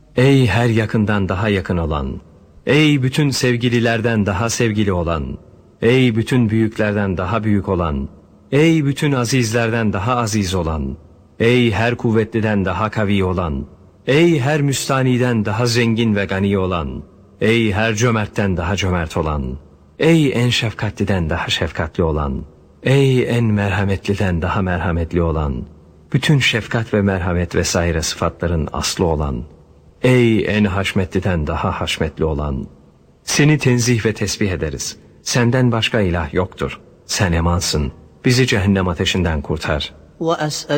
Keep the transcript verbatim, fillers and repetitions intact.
Ey her yakından daha yakın olan, ey bütün sevgililerden daha sevgili olan, ey bütün büyüklerden daha büyük olan, ey bütün azizlerden daha aziz olan, ey her kuvvetliden daha kavi olan, ey her müstaniden daha zengin ve gani olan, ey her cömertten daha cömert olan, ey en şefkatliden daha şefkatli olan, ey en merhametliden daha merhametli olan, bütün şefkat ve merhamet vesaire sıfatların aslı olan, ey en haşmetliden daha haşmetli olan, seni tenzih ve tesbih ederiz. Senden başka ilah yoktur. Sen emansın. Bizi cehennem ateşinden kurtar.